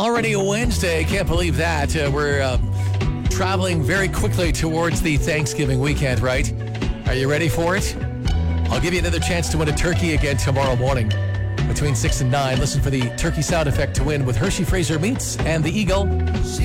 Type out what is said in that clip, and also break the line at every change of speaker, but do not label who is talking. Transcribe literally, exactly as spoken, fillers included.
already a Wednesday. Can't believe that. Uh, we're uh, traveling very quickly towards the Thanksgiving weekend, right? Are you ready for it? I'll give you another chance to win a turkey again tomorrow morning between six and nine. Listen for the turkey sound effect to win with Hershey Fraser Meats and the Eagle.